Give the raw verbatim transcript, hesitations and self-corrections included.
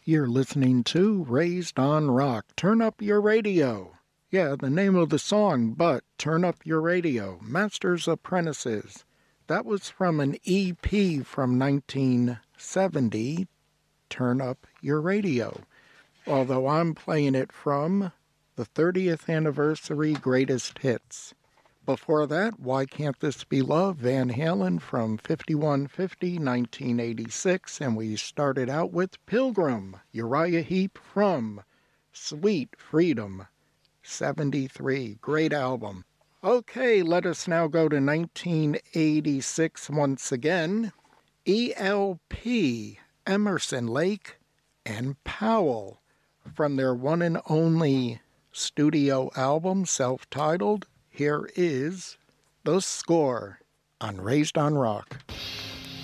You're listening to Raised on Rock. Turn up your radio. Yeah, the name of the song, but turn up your radio. Master's Apprentices. That was from an E P from nineteen seventy, Turn Up Your Radio. Although I'm playing it from the thirtieth Anniversary Greatest Hits. Before that, Why Can't This Be Love? Van Halen from fifty-one fifty, nineteen eighty-six. And we started out with Pilgrim, Uriah Heep from Sweet Freedom, seventy-three. Great album. Okay, let us now go to nineteen eighty-six once again. E L P, Emerson, Lake and Powell, from their one and only studio album, self-titled. Here is The Score on Raised on Rock.